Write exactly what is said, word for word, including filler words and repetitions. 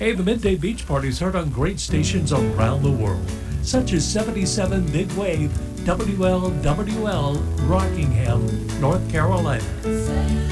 Hey, the Midday Beach Party is heard on great stations around the world, such as seventy-seven Big Wave, W L W L, Rockingham, North Carolina.